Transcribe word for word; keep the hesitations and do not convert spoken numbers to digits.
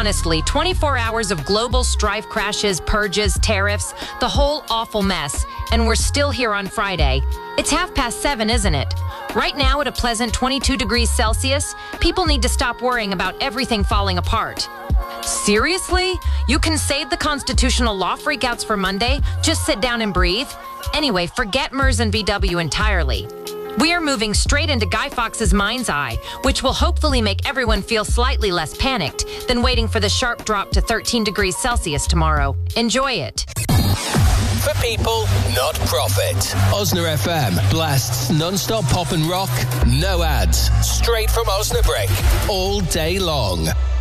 Honestly, twenty-four hours of global strife, crashes, purges, tariffs, the whole awful mess, and we're still here on Friday. It's half past seven, isn't it? Right now, at a pleasant twenty-two degrees Celsius, people need to stop worrying about everything falling apart. Seriously? You can save the constitutional law freakouts for Monday? Just sit down and breathe? Anyway, forget MERS and V W entirely. We are moving straight into Guy Fawkes' mind's eye, which will hopefully make everyone feel slightly less panicked than waiting for the sharp drop to thirteen degrees Celsius tomorrow. Enjoy it. For people, not profit. Osna F M blasts non-stop pop and rock, no ads, straight from Osnabrick, all day long.